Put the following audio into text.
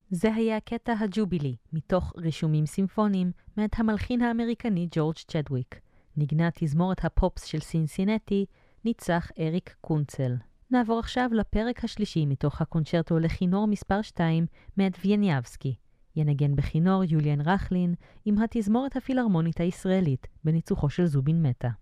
זה היה הקטע הג'ובילי, מתוך רישומים סימפוניים, מאת המלחין האמריקני ג'ורג' צ'דוויק. נגנה תזמורת הפופס של סינסינטי, ניצח אריק קונצל. נעבור עכשיו לפרק השלישי מתוך הקונצ'רטו לכינור מספר 2, מאת ויניאבסקי. ינגן בכינור יוליאן רחלין, עם התזמורת הפילהרמונית הישראלית, בניצוחו של זובין מטה.